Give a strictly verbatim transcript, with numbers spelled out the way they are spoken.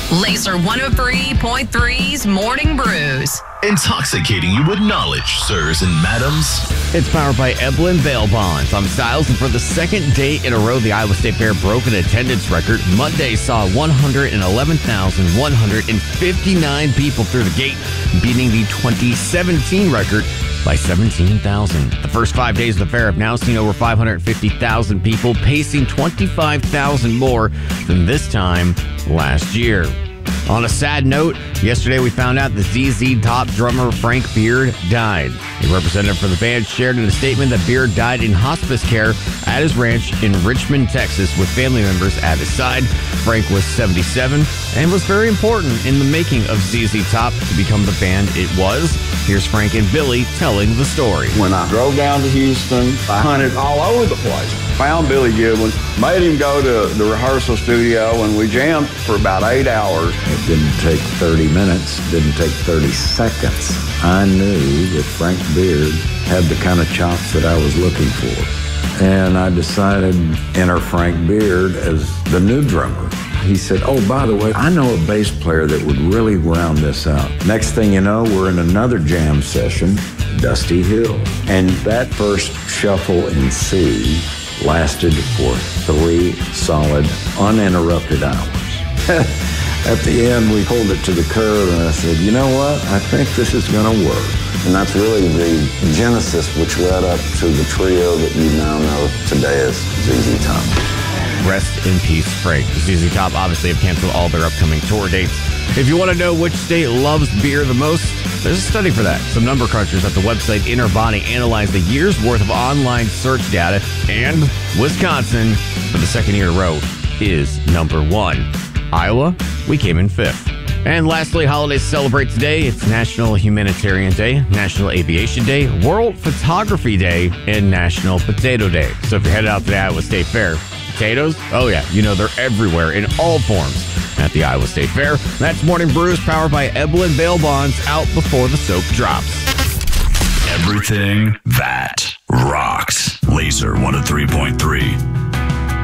Laser one oh three point three's Morning Brews. Intoxicating you with knowledge, sirs and madams. It's powered by Eblin Bail Bonds. I'm Styles, and for the second day in a row, the Iowa State Fair broke an attendance record. Monday saw one hundred eleven thousand one hundred fifty-nine people through the gate, beating the twenty seventeen record by seventeen thousand. The first five days of the fair have now seen over five hundred fifty thousand people, pacing twenty-five thousand more than this time last year. On a sad note, yesterday we found out that Z Z Top drummer Frank Beard died. A representative for the band shared in a statement that Beard died in hospice care at his ranch in Richmond, Texas, with family members at his side. Frank was seventy-seven and was very important in the making of Z Z Top to become the band it was. Here's Frank and Billy telling the story. When I drove down to Houston, I hunted all over the place. Found Billy Gibbons, made him go to the rehearsal studio, and we jammed for about eight hours. It didn't take thirty minutes, didn't take thirty seconds. I knew that Frank Beard had the kind of chops that I was looking for. And I decided to enter Frank Beard as the new drummer. He said, oh, by the way, I know a bass player that would really round this out. Next thing you know, we're in another jam session, Dusty Hill. And that first shuffle in C lasted for three solid, uninterrupted hours. At the end, we pulled it to the curb, and I said, you know what? I think this is going to work. And that's really the genesis which led up to the trio that you now know today as Z Z Top. Rest in peace, Frank. Z Z Top obviously have canceled all their upcoming tour dates. If you want to know which state loves beer the most, there's a study for that. Some number crunchers at the website Inner Body analyzed the year's worth of online search data, and Wisconsin, for the second year in a row, is number one. Iowa, we came in fifth. And lastly, holidays to celebrate today. It's National Humanitarian Day, National Aviation Day, World Photography Day, and National Potato Day. So if you're headed out to the Iowa State Fair, potatoes, oh yeah, you know they're everywhere in all forms at the Iowa State Fair. That's Morning Brews, powered by Eblin Bail Bonds, out before the soap drops. Everything that rocks. Laser one oh three point three.